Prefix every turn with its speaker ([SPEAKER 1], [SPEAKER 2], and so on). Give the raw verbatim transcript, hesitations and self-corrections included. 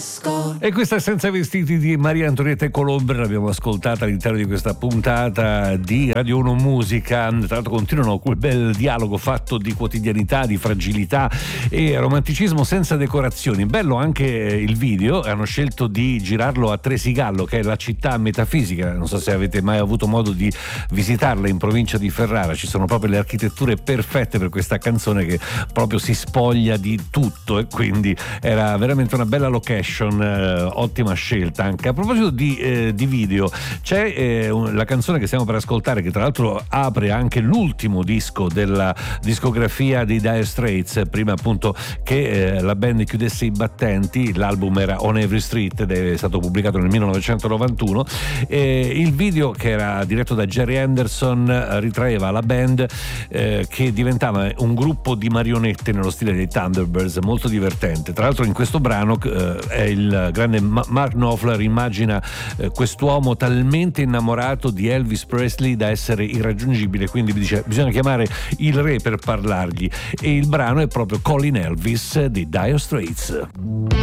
[SPEAKER 1] E questa è Senza Vestiti di Maria Antonietta Colombre, l'abbiamo ascoltata all'interno di questa puntata di Radio uno Musica. Tra l'altro continuano quel bel dialogo fatto di quotidianità, di fragilità e romanticismo senza decorazioni. Bello anche il video, hanno scelto di girarlo a Tresigallo, che è la città metafisica, non so se avete mai avuto modo di visitarla, in provincia di Ferrara. Ci sono proprio le architetture perfette per questa canzone che proprio si spoglia di tutto, e quindi era veramente una bella location, eh, ottima scelta. Anche a proposito di, eh, di video, c'è eh, un, la canzone che stiamo per ascoltare, che tra l'altro apre anche l'ultimo disco della discografia dei Dire Straits, prima appunto che eh, la band chiudesse i battenti. L'album era On Every Street ed è stato pubblicato nel millenovecentonovantuno, e il video, che era diretto da Jerry Anderson, ritraeva la band eh, che diventava un gruppo di marionette nello stile dei Thunderbirds, molto divertente. Tra l'altro in questo brano eh, è il grande Mark Knopfler immagina eh, quest'uomo talmente innamorato di Elvis Presley da essere irraggiungibile, quindi dice bisogna chiamare il re per parlargli, e il brano è proprio Calling Elvis di Dire Straits.